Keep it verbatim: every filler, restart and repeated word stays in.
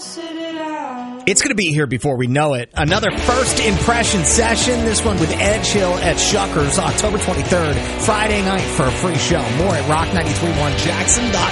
It's going to be here before we know it. Another first impression session. This one with Edge Hill at Shuckers, October twenty-third, Friday night for a free show. More at rock nine three one jackson dot